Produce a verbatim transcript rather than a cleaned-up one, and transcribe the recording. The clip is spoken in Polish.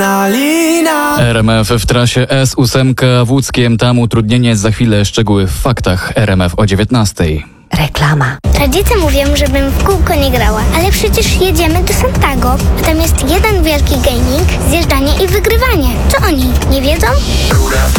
R M F w trasie S osiem w Łódzkiem, tam utrudnienie, za chwilę szczegóły w faktach. R M F o dziewiętnastej. Reklama. Rodzice mówią, żebym w kółko nie grała, ale przecież jedziemy do Santago, a tam jest jeden wielki gaming, zjeżdżanie i wygrywanie. Czy oni nie wiedzą?